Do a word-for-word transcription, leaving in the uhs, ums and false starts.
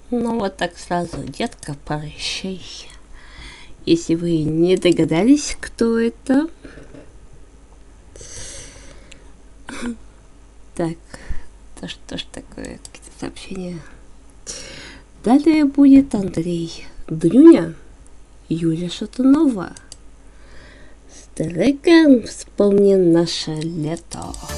Ну вот так сразу, детка, прощай. Если вы не догадались, кто это. Так, то что ж такое, какие-то сообщения. Далее будет Андрей Дрюня, Юля Шатунова. С треком «Вспомни наше лето».